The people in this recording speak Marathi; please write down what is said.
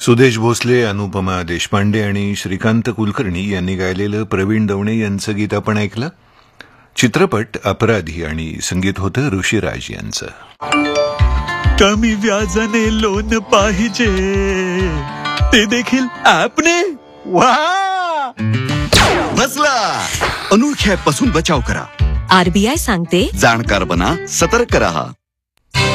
सुदेश भोसले, अनुपमा देशपांडे आणि श्रीकांत कुलकर्णी यांनी गायलेलं प्रवीण दवणे यांचं गीत आपण ऐकलं. चित्रपट अपराधी आणि संगीत होतं ऋषिराज यांचं. कमी व्याजाने लोन पाहिजे ते देखील ॲपने. वा बसला. अनोळख्या पासून बचाव करा. आरबीआय सांगते, जाणकार बना, सतर्क रहा.